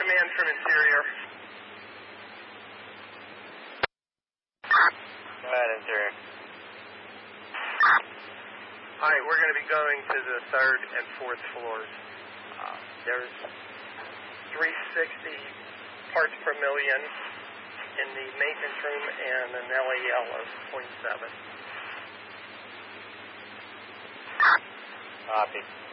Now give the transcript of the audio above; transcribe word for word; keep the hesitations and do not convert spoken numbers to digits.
command from interior. Go ahead, interior. All right, we're going to be going to the third and fourth floors. Uh, there's three hundred sixty parts per million in the maintenance room and an L A L of zero point seven. Copy.